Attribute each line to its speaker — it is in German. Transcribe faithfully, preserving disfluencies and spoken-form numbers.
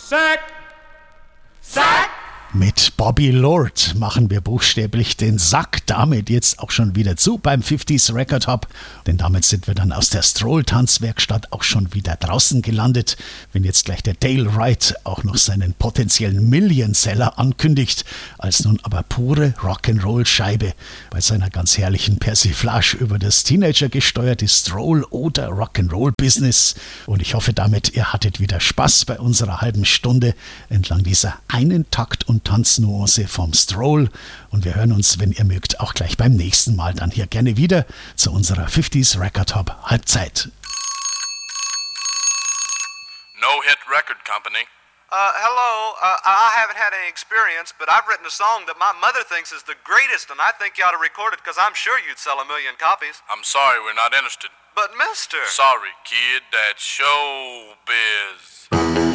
Speaker 1: Sack! Sack!
Speaker 2: Mit Bobby Lord machen wir buchstäblich den Sack damit jetzt auch schon wieder zu beim fünfziger Record Hub, denn damit sind wir dann aus der Stroll-Tanzwerkstatt auch schon wieder draußen gelandet. Wenn jetzt gleich der Dale Wright auch noch seinen potenziellen Million-Seller ankündigt, als nun aber pure Rock'n'Roll-Scheibe bei seiner ganz herrlichen Persiflage über das Teenager-gesteuerte Stroll- oder Rock'n'Roll-Business. Und ich hoffe damit, ihr hattet wieder Spaß bei unserer halben Stunde entlang dieser einen Takt- und Tanznuance vom Stroll. Und wir hören uns, wenn ihr mögt, auch gleich beim nächsten Mal dann hier gerne wieder zu unserer fünfziger Record Hub Halbzeit.
Speaker 3: No Hit Record Company.
Speaker 4: Uh, hello. Uh, I haven't had any experience, but I've written a song that my mother thinks is the greatest, and I think you ought to record it because I'm sure you'd sell a million copies.
Speaker 3: I'm sorry, we're not interested.
Speaker 4: But, mister...
Speaker 3: Sorry, kid, that's showbiz.